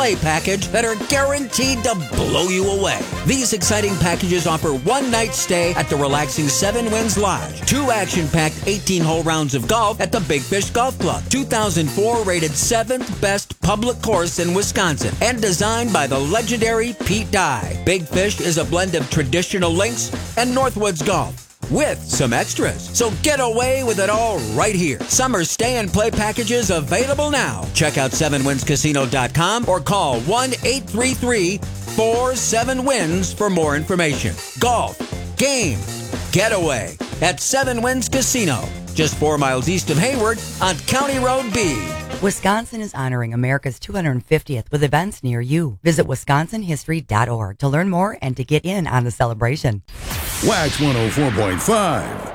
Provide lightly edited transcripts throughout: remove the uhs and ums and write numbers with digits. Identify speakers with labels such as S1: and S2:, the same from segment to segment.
S1: Play package that are guaranteed to blow you away. These exciting packages offer one-night stay at the relaxing Seven Winds Lodge, 2 action-packed 18-hole rounds of golf at the Big Fish Golf Club, 2004 rated 7th best public course in Wisconsin, and designed by the legendary Pete Dye. Big Fish is a blend of traditional links and Northwoods golf, with some extras. So get away with it all right here. Summer stay and play packages available now. Check out sevenwindscasino.com or call 1-833-47-WINS for more information. Golf, games, getaway at Seven Winds Casino, just 4 miles east of Hayward on County Road B.
S2: Wisconsin is honoring America's 250th with events near you. Visit wisconsinhistory.org to learn more and to get in on the celebration.
S3: Wax 104.5.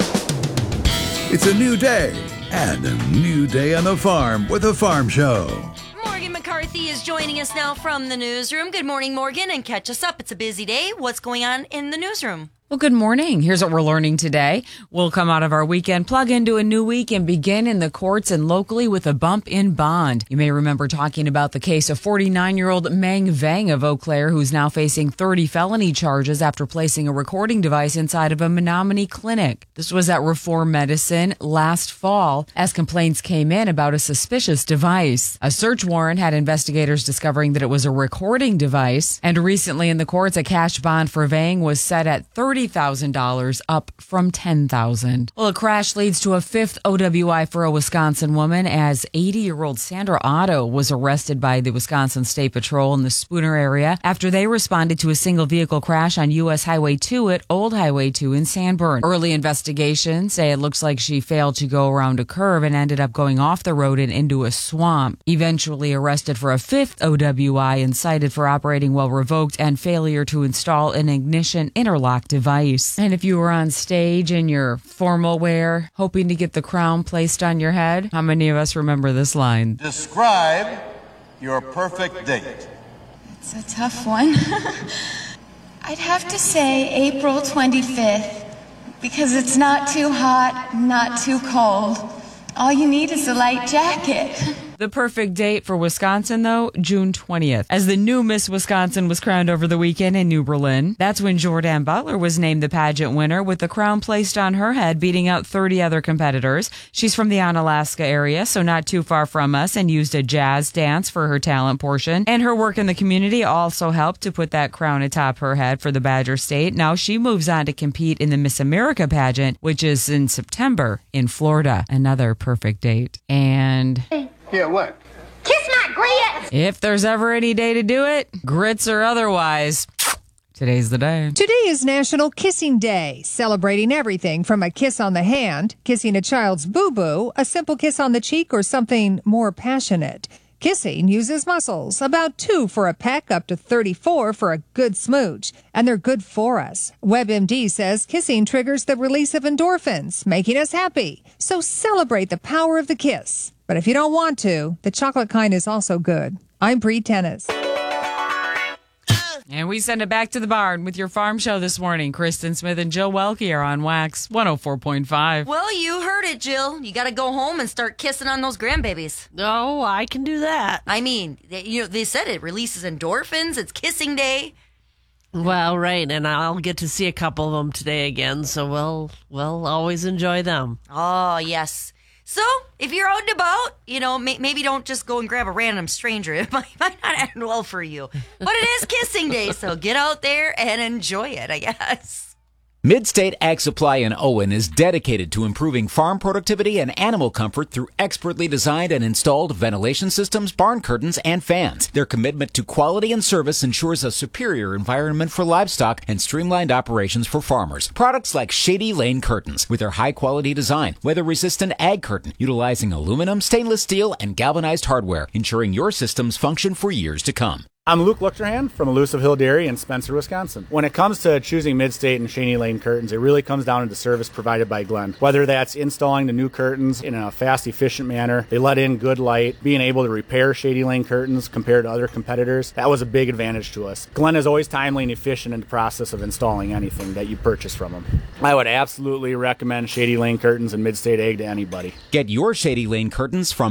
S3: It's a new day and a new day on the farm with a farm show.
S4: Morgan McCarthy is joining us now from the newsroom. Good morning, Morgan, and catch us up. It's a busy day. What's going on in the newsroom?
S5: Well, good morning. Here's what we're learning today. We'll come out of our weekend, plug into a new week, and begin in the courts and locally with a bump in bond. You may remember talking about the case of 49-year-old Meng Vang of Eau Claire, who's now facing 30 felony charges after placing a recording device inside of a Menominee clinic. This was at Reform Medicine last fall as complaints came in about a suspicious device. A search warrant had investigators discovering that it was a recording device, and recently in the courts, a cash bond for Vang was set at $30,000, up from $10,000. Well, a crash leads to a 5th OWI for a Wisconsin woman as 80-year-old Sandra Otto was arrested by the Wisconsin State Patrol in the Spooner area after they responded to a single vehicle crash on U.S. Highway 2 at Old Highway 2 in Sanborn. Early investigations say it looks like she failed to go around a curve and ended up going off the road and into a swamp. Eventually arrested for a 5th OWI and cited for operating while revoked and failure to install an ignition interlock device. And if you were on stage in your formal wear, hoping to get the crown placed on your head, how many of us remember this line?
S6: Describe your perfect date.
S7: It's a tough one. I'd have to say April 25th, because it's not too hot, not too cold. All you need is a light jacket.
S5: The perfect date for Wisconsin, though, June 20th. As the new Miss Wisconsin was crowned over the weekend in New Berlin, that's when Jordan Butler was named the pageant winner with the crown placed on her head, beating out 30 other competitors. She's from the Onalaska area, so not too far from us, and used a jazz dance for her talent portion. And her work in the community also helped to put that crown atop her head for the Badger State. Now she moves on to compete in the Miss America pageant, which is in September in Florida. Another perfect date. And...
S6: Yeah, what?
S7: Kiss my grits!
S5: if there's ever any day to do it, grits or otherwise, today's the day.
S8: Today is National Kissing Day, celebrating everything from a kiss on the hand, kissing a child's boo-boo, a simple kiss on the cheek, or something more passionate. Kissing uses muscles, about 2 for a peck, up to 34 for a good smooch, and they're good for us. WebMD says kissing triggers the release of endorphins, making us happy. So celebrate the power of the kiss. But if you don't want to, the chocolate kind is also good. I'm Bree Tennis.
S5: And we send it back to the barn with your farm show this morning. Kristen Smith and Jill Welke are on Wax 104.5.
S4: Well, you heard it, Jill. You got to go home and start kissing on those grandbabies.
S9: Oh, I can do that.
S4: I mean, they said it releases endorphins. It's kissing day.
S9: Well, right, and I'll get to see a couple of them today again, so we'll always enjoy them.
S4: Oh, yes. So, if you're out and about, maybe don't just go and grab a random stranger. It might not end well for you. But it is kissing day, so get out there and enjoy it, I guess.
S10: Midstate Ag Supply in Owen is dedicated to improving farm productivity and animal comfort through expertly designed and installed ventilation systems, barn curtains, and fans. Their commitment to quality and service ensures a superior environment for livestock and streamlined operations for farmers. Products like Shady Lane Curtains, with their high-quality design, weather-resistant ag curtain, utilizing aluminum, stainless steel, and galvanized hardware, ensuring your systems function for years to come.
S11: I'm Luke Luchterhand from Elusive Hill Dairy in Spencer, Wisconsin. When it comes to choosing Midstate and Shady Lane curtains, it really comes down to the service provided by Glenn. Whether that's installing the new curtains in a fast, efficient manner, they let in good light, being able to repair Shady Lane curtains compared to other competitors, that was a big advantage to us. Glenn is always timely and efficient in the process of installing anything that you purchase from him. I would absolutely recommend Shady Lane curtains and Midstate Ag to anybody.
S10: Get your Shady Lane curtains from